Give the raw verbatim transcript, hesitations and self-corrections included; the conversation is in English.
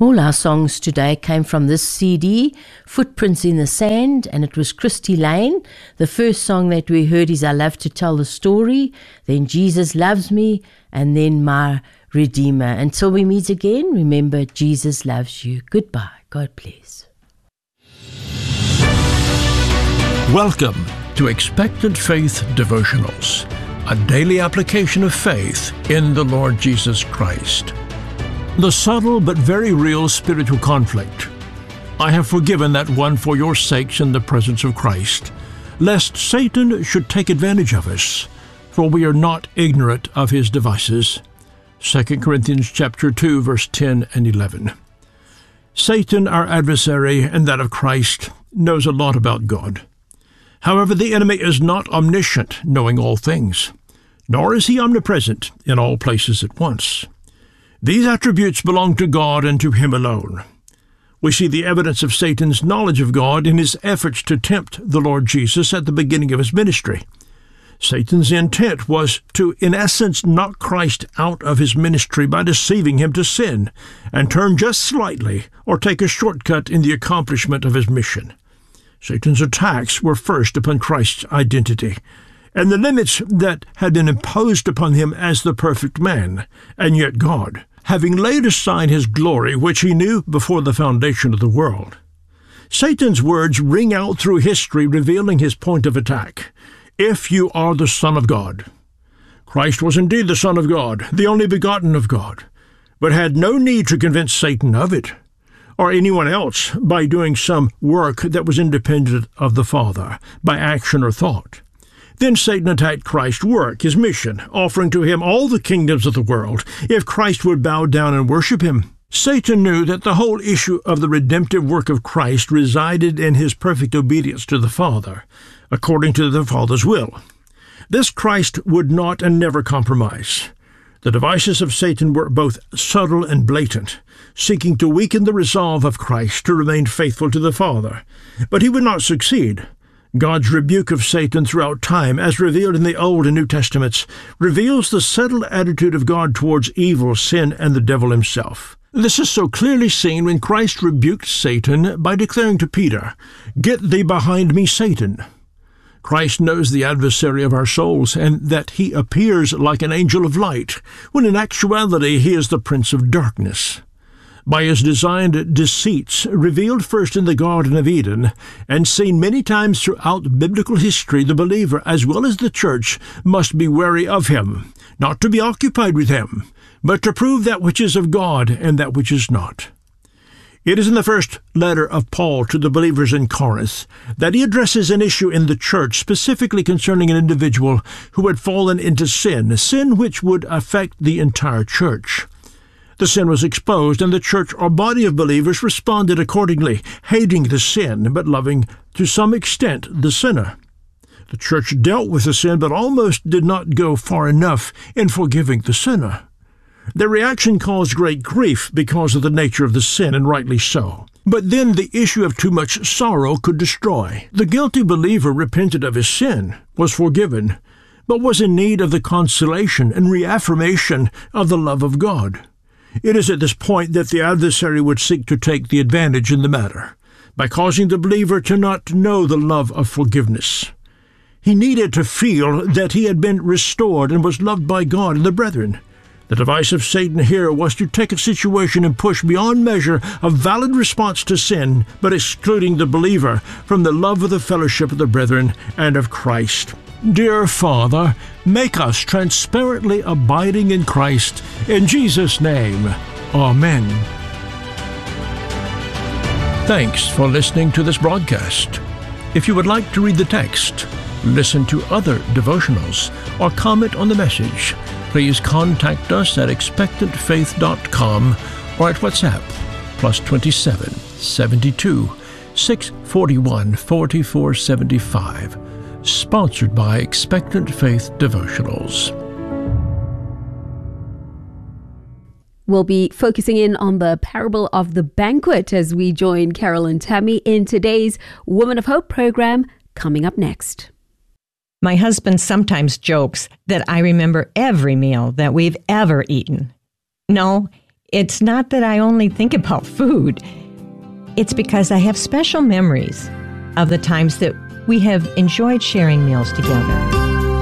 All our songs today came from this C D, Footprints in the Sand, and it was Christy Lane. The first song that we heard is I Love to Tell the Story, then Jesus Loves Me, and then My Redeemer. Until we meet again, remember Jesus loves you. Goodbye. God bless. Welcome to Expectant Faith Devotionals, a daily application of faith in the Lord Jesus Christ. The subtle but very real spiritual conflict. I have forgiven that one for your sakes in the presence of Christ, lest Satan should take advantage of us, for we are not ignorant of his devices. Second Corinthians chapter two, verse ten and eleven. Satan, our adversary, and that of Christ, knows a lot about God. However, the enemy is not omniscient, knowing all things, nor is he omnipresent in all places at once. These attributes belong to God and to him alone. We see the evidence of Satan's knowledge of God in his efforts to tempt the Lord Jesus at the beginning of his ministry. Satan's intent was to, in essence, knock Christ out of his ministry by deceiving him to sin and turn just slightly or take a shortcut in the accomplishment of his mission. Satan's attacks were first upon Christ's identity and the limits that had been imposed upon him as the perfect man, and yet God, having laid aside his glory, which he knew before the foundation of the world. Satan's words ring out through history, revealing his point of attack. If you are the Son of God. Christ was indeed the Son of God, the only begotten of God, but had no need to convince Satan of it, or anyone else by doing some work that was independent of the Father, by action or thought. Then Satan attacked Christ's work, his mission, offering to him all the kingdoms of the world, if Christ would bow down and worship him. Satan knew that the whole issue of the redemptive work of Christ resided in his perfect obedience to the Father, according to the Father's will. This Christ would not and never compromise. The devices of Satan were both subtle and blatant, seeking to weaken the resolve of Christ to remain faithful to the Father. But he would not succeed. God's rebuke of Satan throughout time, as revealed in the Old and New Testaments, reveals the settled attitude of God towards evil, sin, and the devil himself. This is so clearly seen when Christ rebuked Satan by declaring to Peter, "Get thee behind me, Satan." Christ knows the adversary of our souls, and that he appears like an angel of light, when in actuality he is the prince of darkness. By his designed deceits, revealed first in the Garden of Eden, and seen many times throughout biblical history, the believer, as well as the church, must be wary of him, not to be occupied with him, but to prove that which is of God and that which is not. It is in the first letter of Paul to the believers in Corinth that he addresses an issue in the church specifically concerning an individual who had fallen into sin, a sin which would affect the entire church. The sin was exposed, and the church or body of believers responded accordingly, hating the sin, but loving to some extent the sinner. The church dealt with the sin, but almost did not go far enough in forgiving the sinner. Their reaction caused great grief because of the nature of the sin, and rightly so. But then the issue of too much sorrow could destroy. The guilty believer repented of his sin, was forgiven, but was in need of the consolation and reaffirmation of the love of God. It is at this point that the adversary would seek to take the advantage in the matter, by causing the believer to not know the love of forgiveness. He needed to feel that he had been restored and was loved by God and the brethren. The device of Satan here was to take a situation and push beyond measure a valid response to sin, but excluding the believer from the love of the fellowship of the brethren and of Christ. Dear Father, make us transparently abiding in Christ. In Jesus' name, Amen. Thanks for listening to this broadcast. If you would like to read the text, listen to other devotionals, or comment on the message, please contact us at expectant faith dot com or at WhatsApp, plus twenty-seven, seventy-two, six forty-one, forty-four seventy-five. Sponsored by Expectant Faith Devotionals. We'll be focusing in on the parable of the banquet as we join Carol and Tammy in today's Woman of Hope program, coming up next. My husband sometimes jokes that I remember every meal that we've ever eaten. No, it's not that I only think about food. It's because I have special memories of the times that we have enjoyed sharing meals together.